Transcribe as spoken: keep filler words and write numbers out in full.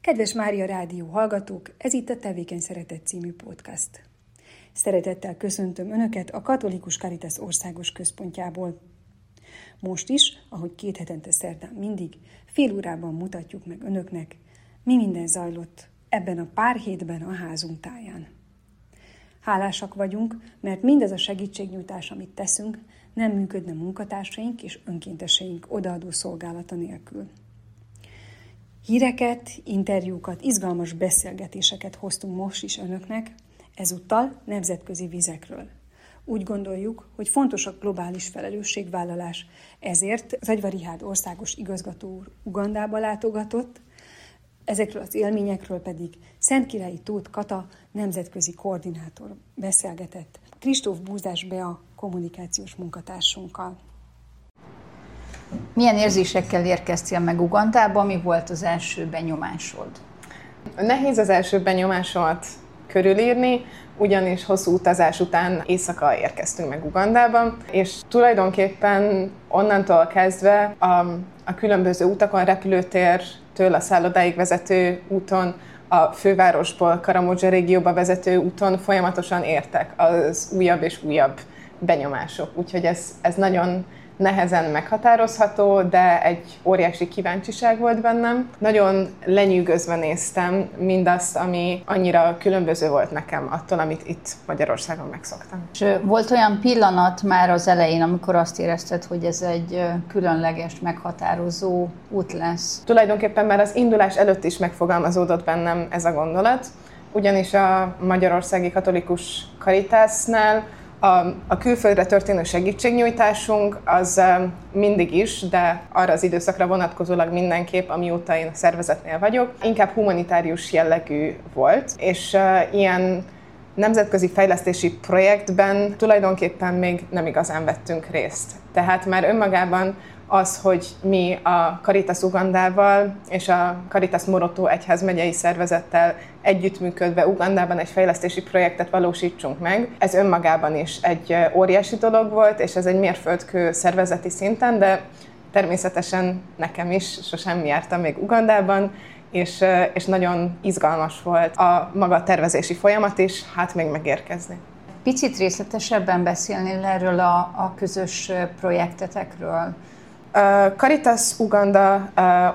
Kedves Mária Rádió hallgatók, ez itt a Tevékeny Szeretet című podcast. Szeretettel köszöntöm Önöket a Katolikus Caritas Országos Központjából. Most is, ahogy két hetente szerdán mindig, fél órában mutatjuk meg Önöknek, mi minden zajlott ebben a pár hétben a házunk táján. Hálásak vagyunk, mert mindez a segítségnyújtás, amit teszünk, nem működne munkatársaink és önkénteseink odaadó szolgálata nélkül. Híreket, interjúkat, izgalmas beszélgetéseket hoztunk most is Önöknek, ezúttal nemzetközi vizekről. Úgy gondoljuk, hogy fontos a globális felelősségvállalás, ezért Zagyva Richárd országos igazgató úr Ugandába látogatott, ezekről az élményekről pedig Szentkirályi Tóth Kata nemzetközi koordinátor beszélgetett Kristóf Búzás Bea kommunikációs munkatársunkkal. Milyen érzésekkel érkeztél meg Ugandába? Mi volt az első benyomásod? Nehéz az első benyomásomat körülírni, ugyanis hosszú utazás után éjszaka érkeztünk meg Ugandába, és tulajdonképpen onnantól kezdve a, a különböző utakon, repülőtértől a szállodáig vezető úton, a fővárosból Karamodzsa régióba vezető úton folyamatosan értek az újabb és újabb benyomások. Úgyhogy ez, ez nagyon nehezen meghatározható, de egy óriási kíváncsiság volt bennem. Nagyon lenyűgözve néztem mindazt, ami annyira különböző volt nekem attól, amit itt Magyarországon megszoktam. És volt olyan pillanat már az elején, amikor azt érezted, hogy ez egy különleges, meghatározó út lesz? Tulajdonképpen már az indulás előtt is megfogalmazódott bennem ez a gondolat, ugyanis a Magyarországi Katolikus Caritasnál A, a külföldre történő segítségnyújtásunk az mindig is, de arra az időszakra vonatkozólag mindenképp, amióta én a szervezetnél vagyok, inkább humanitárius jellegű volt, és uh, ilyen nemzetközi fejlesztési projektben tulajdonképpen még nem igazán vettünk részt. Tehát már önmagában az, hogy mi a Caritas Ugandával és a Caritas Moroto egyházmegyei szervezettel együttműködve Ugandában egy fejlesztési projektet valósítsunk meg, ez önmagában is egy óriási dolog volt, és ez egy mérföldkő szervezeti szinten, de természetesen nekem is, sosem jártam még Ugandában, és, és nagyon izgalmas volt a maga tervezési folyamat is, hát még megérkezni. Picit részletesebben beszélnél erről a, a közös projektetekről? A Caritas Uganda